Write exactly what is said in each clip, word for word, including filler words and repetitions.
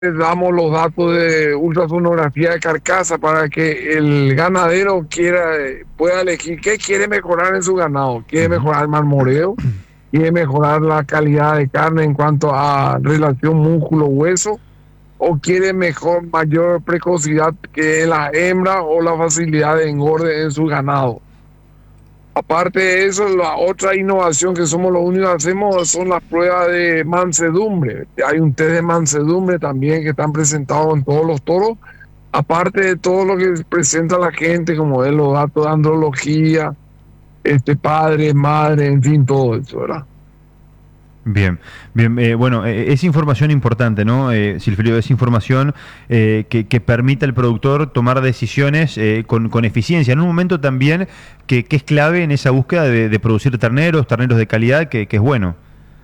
damos los datos de ultrasonografía de carcasa para que el ganadero quiera, pueda elegir qué quiere mejorar en su ganado. Quiere Ujú. mejorar el marmoreo, quiere mejorar la calidad de carne en cuanto a relación músculo-hueso, o quiere mejor, mayor precocidad que la hembra o la facilidad de engorde en su ganado. Aparte de eso, la otra innovación que somos los únicos que hacemos son las pruebas de mansedumbre. Hay un test de mansedumbre también que están presentados en todos los toros. Aparte de todo lo que presenta la gente, como es los datos de andrología, este padre, madre, en fin, todo eso, ¿verdad? Bien, bien, eh, bueno, eh, es información importante, ¿no, eh, Silfrido? Es información eh, que, que permite al productor tomar decisiones eh, con, con eficiencia, en un momento también que, que es clave en esa búsqueda de, de producir terneros, terneros de calidad, que, que es bueno.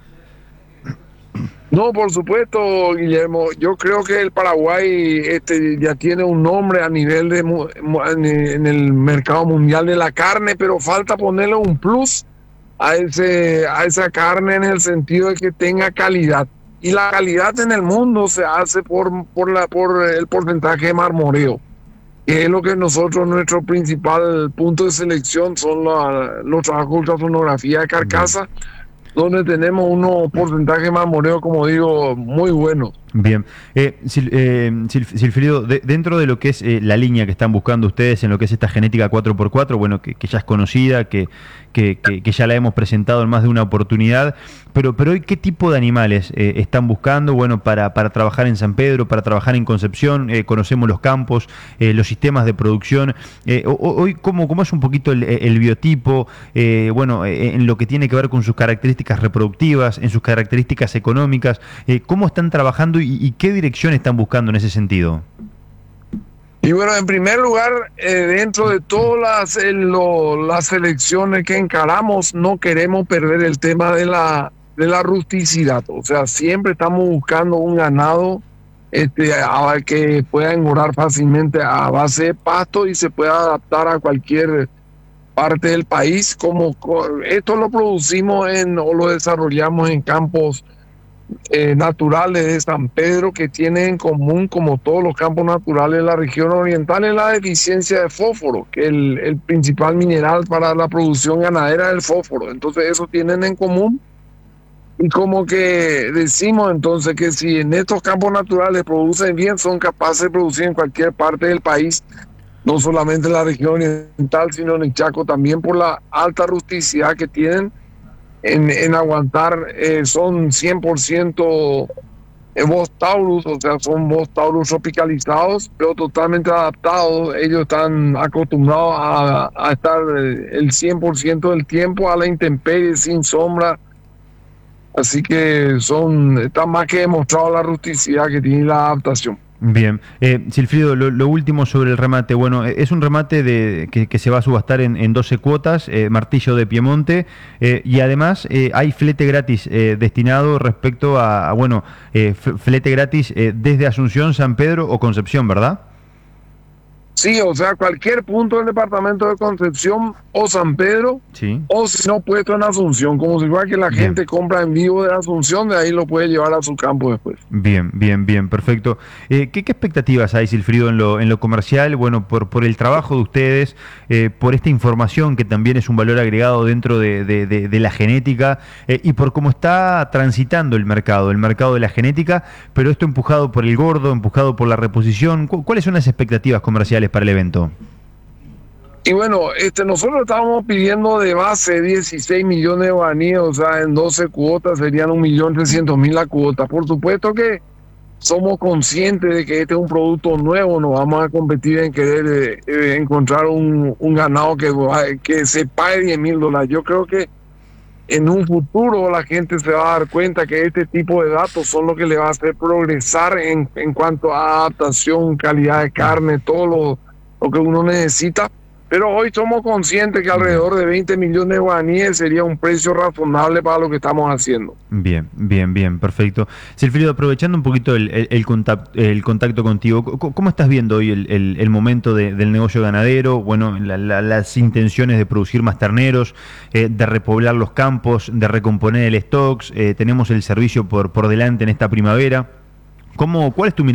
No, por supuesto, Guillermo. Yo creo que el Paraguay este, ya tiene un nombre a nivel de mu- mu- en en el mercado mundial de la carne, pero falta ponerle un plus a ese, a esa carne en el sentido de que tenga calidad. Y la calidad en el mundo se hace por, por, la, por el porcentaje de marmoreo, que es lo que nosotros, nuestro principal punto de selección son la- los trabajos de ultrasonografía de Bien. carcasa, donde tenemos unos porcentajes de marmoreo, como digo, muy buenos. Bien. Eh, Sil- eh, Sil- Silfrido, de- dentro de lo que es eh, la línea que están buscando ustedes en lo que es esta genética cuatro por cuatro, bueno, que, que ya es conocida, que, que, que- que ya la hemos presentado en más de una oportunidad, pero, pero hoy, ¿qué tipo de animales eh, están buscando, bueno, para, para trabajar en San Pedro, para trabajar en Concepción? Eh, conocemos los campos, eh, los sistemas de producción. Eh, ho- ho- hoy, ¿cómo, cómo es un poquito el, el biotipo, eh, bueno, eh, en lo que tiene que ver con sus características reproductivas, en sus características económicas? Eh, ¿cómo están trabajando y, y qué dirección están buscando en ese sentido? Y bueno, en primer lugar, eh, dentro de todas las, eh, lo- las selecciones que encaramos, no queremos perder el tema de la, de la rusticidad. O sea, siempre estamos buscando un ganado este, a- que pueda engordar fácilmente a base de pasto y se pueda adaptar a cualquier parte del país. Como co- esto lo producimos en, o lo desarrollamos en campos eh, naturales de San Pedro, que tienen en común, como todos los campos naturales de la región oriental, es la deficiencia de fósforo, que el, el principal mineral para la producción ganadera es el fósforo. Entonces eso tienen en común, y como que decimos entonces que si en estos campos naturales producen bien, son capaces de producir en cualquier parte del país, no solamente en la región oriental, sino en el Chaco también, por la alta rusticidad que tienen en, en aguantar. Eh, son cien por ciento eh, Bos Taurus, o sea, son Bos Taurus tropicalizados, pero totalmente adaptados. Ellos están acostumbrados a, a estar eh, el cien por ciento del tiempo a la intemperie, sin sombra. Así que son, está más que demostrado la rusticidad que tiene la adaptación. Bien. Eh, Silfrido, lo, lo último sobre el remate. Bueno, eh, es un remate de, que, que se va a subastar en, en doce cuotas, eh, martillo de Piemonte, eh, y además eh, hay flete gratis eh, destinado respecto a, a, bueno, eh, flete gratis eh, desde Asunción, San Pedro o Concepción, ¿verdad? Sí, o sea, cualquier punto del departamento de Concepción o San Pedro, Sí. o si no, puesto en Asunción, como si fuera que la Bien. gente compra en vivo de Asunción, de ahí lo puede llevar a su campo después. Bien, bien, bien, perfecto. Eh, ¿qué, qué expectativas hay, Silfrido, en lo, en lo comercial? Bueno, por, por el trabajo de ustedes, eh, por esta información que también es un valor agregado dentro de, de- de- de la genética, eh, y por cómo está transitando el mercado, el mercado de la genética, pero esto empujado por el gordo, empujado por la reposición. ¿Cu- ¿Cuáles son las expectativas comerciales para el evento? Y bueno, este, nosotros estábamos pidiendo de base dieciséis millones de guaraníes, o sea, en doce cuotas serían un millón trescientos mil la cuota. Por supuesto que somos conscientes de que este es un producto nuevo, no vamos a competir en querer eh, eh, encontrar un, un ganado que, que se pague diez mil dólares. Yo creo que en un futuro la gente se va a dar cuenta que este tipo de datos son lo que le va a hacer progresar en, en cuanto a adaptación, calidad de carne, todo lo, lo que uno necesita. Pero hoy somos conscientes que Bien. alrededor de veinte millones de guaraníes sería un precio razonable para lo que estamos haciendo. Bien, bien, bien, perfecto. Silfrido, aprovechando un poquito el, el, el contacto, el contacto contigo, ¿cómo, cómo estás viendo hoy el, el, el momento de, del negocio ganadero? Bueno, la, la, las intenciones de producir más terneros, eh, de repoblar los campos, de recomponer el stocks, eh, tenemos el servicio por, por delante en esta primavera. ¿Cómo, ¿Cuál es tu mirada?